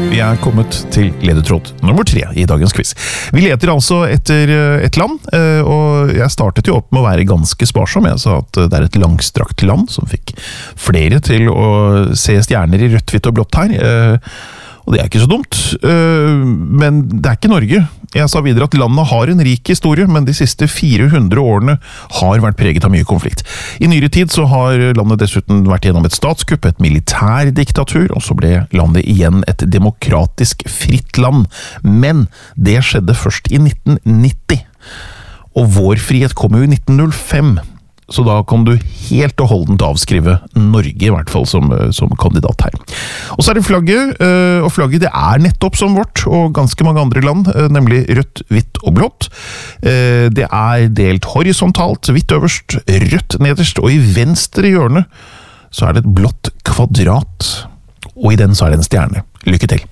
Vi er kommet til ledetråd nummer 3 i dagens quiz. Vi leter altså etter et land, og jeg startet jo opp med å være ganske sparsom. Jeg sa at det er et langstrakt land som fikk flere til å se stjerner i rødt, hvitt og blått her. Og det er ikke så dumt, men det er ikke Norge. Jeg sa videre at landet har en rik historie, men de siste 400 årene har vært preget av mye konflikt. I nyere tid så har landet dessuten vært gjennom et statskupp, et militærdiktatur, og så ble landet igjen et demokratisk fritt land. Men det skjedde først i 1990, og vår frihet kom jo i 1905. Så da kan du helt og holdent avskrive Norge, i hvert fall som kandidat her. Og så er det flagget, og flagget det er nettopp som vårt, og ganske mange andre land, nemlig rødt, hvitt og blått. Det er delt horisontalt, hvitt øverst, rødt nederst, og i venstre hjørne så er det et blått kvadrat, og i den så er det en stjerne. Lykke til!